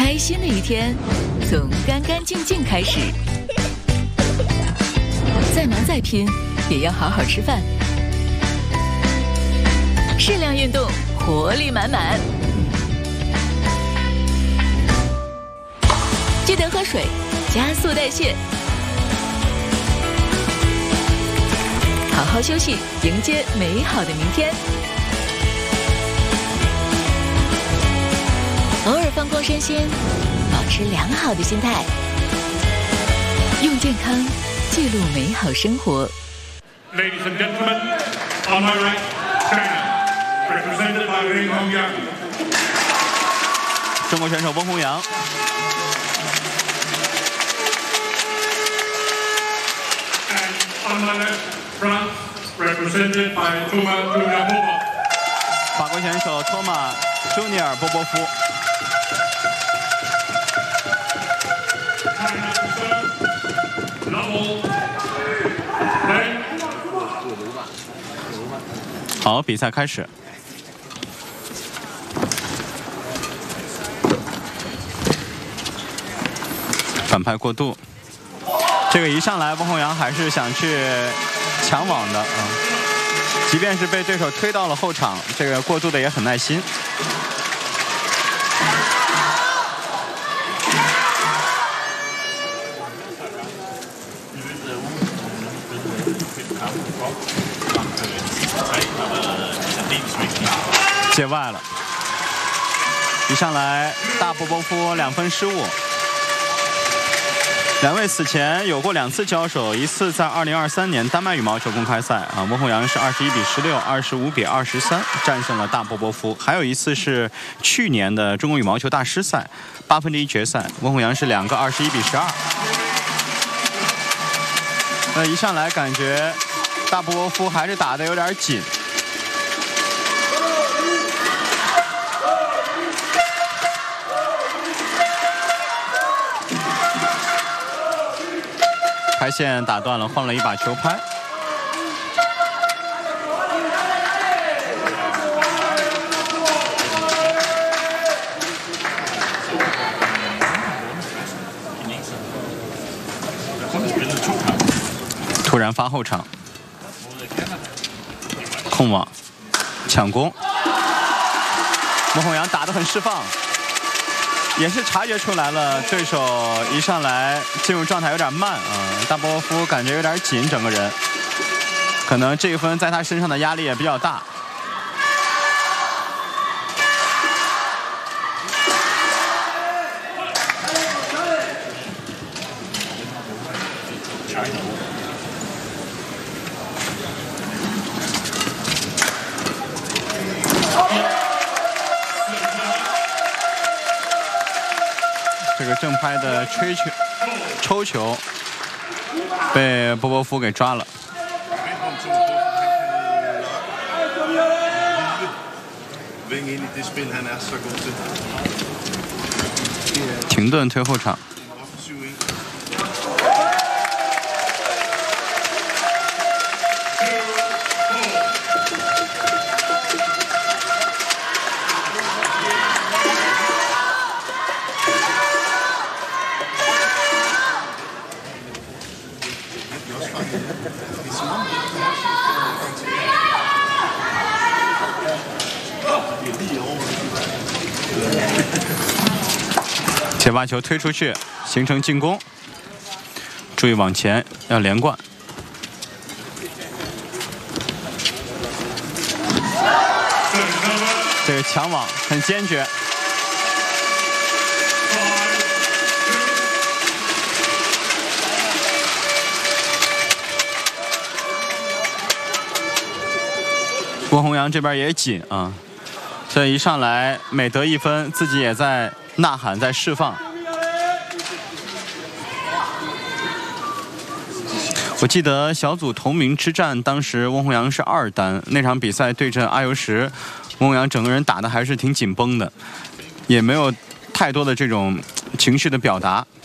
开心的一天从干干净净开始，再忙再拼也要好好吃饭，适量运动，活力满满。记得喝水，加速代谢。好好休息，迎接美好的明天。偶尔放空身心，保持良好的心态，用健康记录美好生活。 Ladies and gentlemen, on my right, China, represented by Wen Hongyang. 中国选手温宏洋。 And on my left, France, represented by Thomas Junior Bobo. 法国选手托马·朱尼尔·波波夫。 好，比赛开始。反拍过度，这个一上来，温宏洋还是想去抢网的啊，即便是被对手推到了后场，这个过渡的也很耐心。 界外了，一上来大波波夫2分失误。两位此前有过2次交手，一次在2023年丹麦羽毛球公开赛啊，温宏洋是21比16、25比23战胜了大波波夫，还有一次是去年的中国羽毛球大师赛8分之1决赛，温宏洋是2个21比12。一上来感觉大波波夫还是打得有点紧。 拍线打断了，换了一把球拍。突然发后场，控网，抢攻。温宏洋打得很释放。 也是察觉出来了，对手一上来进入状态有点慢啊，大波波夫感觉有点紧，整个人，可能这一分在他身上的压力也比较大。这个正拍的抽球被波波夫给抓了。停顿推后场。铁把球推出去，形成进攻。注意往前，要连贯。这个抢网很坚决。温宏洋这边也紧啊，所以一上来每得1分，自己也在呐喊，在释放。我记得小组同名之战，当时温宏洋是2单，那场比赛对阵阿尤什，温宏洋整个人打得还是挺紧绷的，也没有太多的这种情绪的表达。